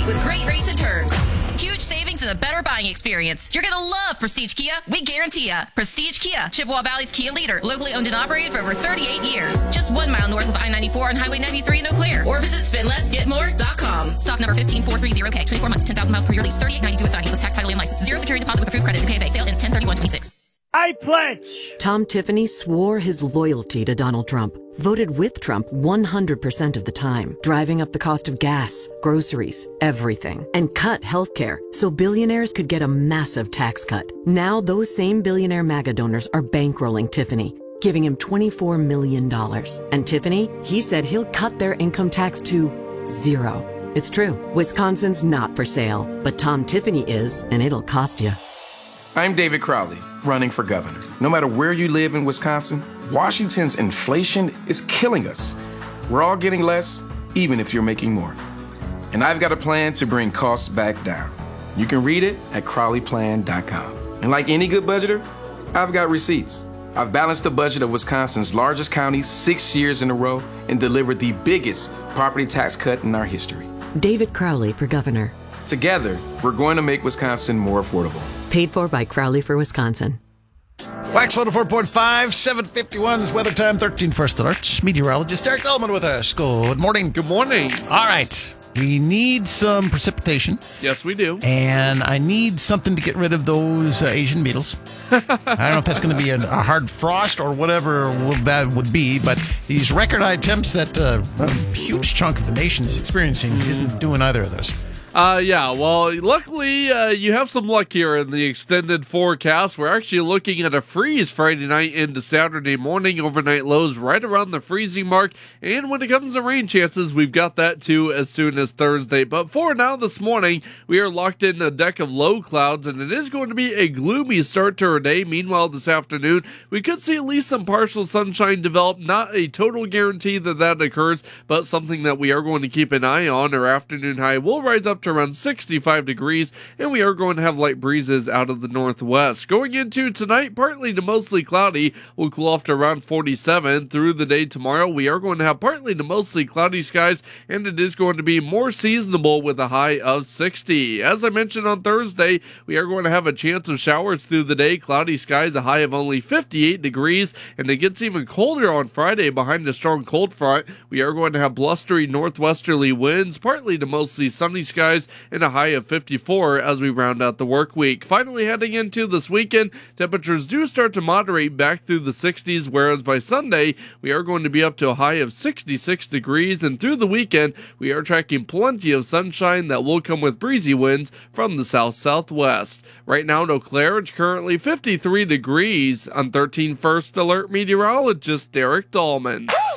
with great rates and terms. Huge savings and a better buying experience. You're going to love Prestige Kia. We guarantee ya. Prestige Kia, Chippewa Valley's Kia leader. Locally owned and operated for over 38 years. Just 1 mile north of I-94 on Highway 93 in Eau Claire. Or visit spendlessgetmore.com. Stock number 15430K. 24 months, 10,000 miles per year lease. 3892 assignee. Plus tax, title, and license. Zero security deposit with approved credit. PFA. Sale ends 10/31/26. I pledge. Tom Tiffany swore his loyalty to Donald Trump, voted with Trump 100% of the time, driving up the cost of gas, groceries, everything, and cut healthcare so billionaires could get a massive tax cut. Now those same billionaire MAGA donors are bankrolling Tiffany, giving him $24 million. And Tiffany, he said he'll cut their income tax to 0. It's true. Wisconsin's not for sale, but Tom Tiffany is, and it'll cost you. I'm David Crowley, running for governor. No matter where you live in Wisconsin, Washington's inflation is killing us. We're all getting less, even if you're making more. And I've got a plan to bring costs back down. You can read it at crowleyplan.com. And like any good budgeter, I've got receipts. I've balanced the budget of Wisconsin's largest county 6 years in a row and delivered the biggest property tax cut in our history. David Crowley for governor. Together, we're going to make Wisconsin more affordable. Paid for by Crowley for Wisconsin. Wax 104.5, 7:51 is weather time, 13 first alerts. Meteorologist Eric Ullman with us. Good morning. Good morning. All right. We need some precipitation. Yes, we do. And I need something to get rid of those Asian beetles. I don't know if that's going to be a hard frost or whatever that would be, but these record high temps that a huge chunk of the nation is experiencing isn't doing either of those. Yeah, well, luckily, you have some luck here in the extended forecast. We're actually looking at a freeze Friday night into Saturday morning. Overnight lows right around the freezing mark. And when it comes to rain chances, we've got that too as soon as Thursday. But for now this morning, we are locked in a deck of low clouds, and it is going to be a gloomy start to our day. Meanwhile, this afternoon, we could see at least some partial sunshine develop. Not a total guarantee that occurs, but something that we are going to keep an eye on. Our afternoon high will rise up to around 65 degrees, and we are going to have light breezes out of the northwest. Going into tonight, partly to mostly cloudy, we'll cool off to around 47. Through the day tomorrow, we are going to have partly to mostly cloudy skies, and it is going to be more seasonable with a high of 60. As I mentioned on Thursday, we are going to have a chance of showers through the day, cloudy skies, a high of only 58 degrees, and it gets even colder on Friday behind a strong cold front. We are going to have blustery northwesterly winds, partly to mostly sunny skies, and a high of 54 as we round out the work week. Finally, heading into this weekend, temperatures do start to moderate back through the 60s, whereas by Sunday, we are going to be up to a high of 66 degrees, and through the weekend, we are tracking plenty of sunshine that will come with breezy winds from the south-southwest. Right now in Eau Claire, it's currently 53 degrees. I'm 13 First Alert meteorologist Derek Dahlman.